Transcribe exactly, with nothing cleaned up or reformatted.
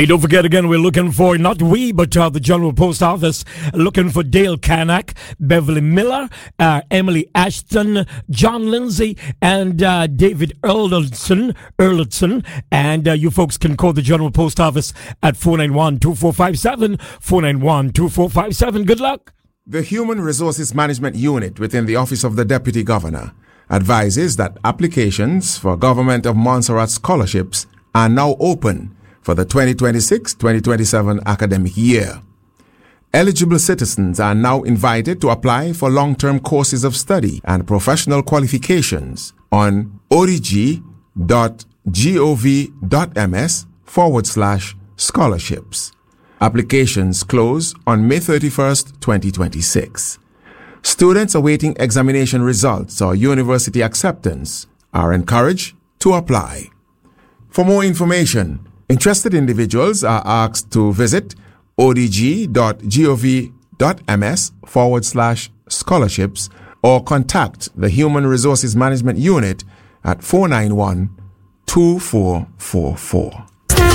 Hey, don't forget again, we're looking for, not we, but uh, the General Post Office, looking for Dale Kanak, Beverly Miller, uh, Emily Ashton, John Lindsay, and uh, David Erlandson, Erlandson. And uh, you folks can call the General Post Office at four nine one, two four five seven, four nine one, two four five seven. Good luck. The Human Resources Management Unit within the Office of the Deputy Governor advises that applications for Government of Montserrat scholarships are now open for the twenty twenty-six twenty twenty-seven academic year. Eligible citizens are now invited to apply for long-term courses of study and professional qualifications on odg.gov.ms forward slash scholarships. Applications close on May thirty-first, twenty twenty-six. Students awaiting examination results or university acceptance are encouraged to apply. For more information, interested individuals are asked to visit odg.gov.ms forward slash scholarships or contact the Human Resources Management Unit at four nine one, two four four four.